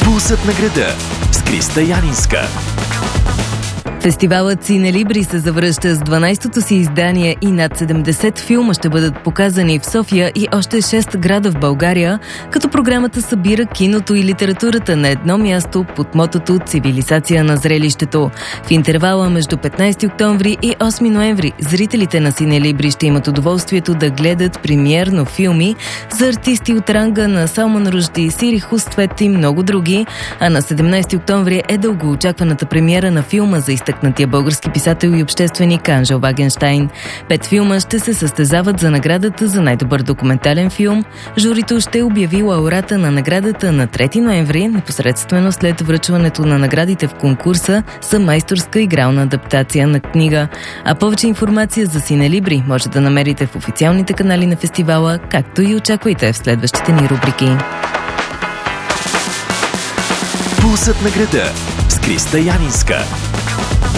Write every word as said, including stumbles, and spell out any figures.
Пулсът на града с Криста Янинска. Фестивалът Синелибри се завръща с дванайсетото си издание и над седемдесет филма ще бъдат показани в София и още шест града в България, като програмата събира киното и литературата на едно място под мотото «Цивилизация на зрелището». В интервала между петнайсети октомври и осми ноември зрителите на Синелибри ще имат удоволствието да гледат премиерно филми за артисти от ранга на Салман Ружди, Сири Хуствет и много други, а на седемнайсети октомври е дългоочакваната премиера на филма за изтъкнатия български писател и общественик Анжел Вагенщайн. Пет филма ще се състезават за наградата за най-добър документален филм. Журито ще обяви лауреата на наградата на трети ноември, непосредствено след връчването на наградите в конкурса за майсторска игрална адаптация на книга. А повече информация за Синелибри може да намерите в официалните канали на фестивала, както и очаквайте в следващите ни рубрики. Пулсът на града с Криста Янинска.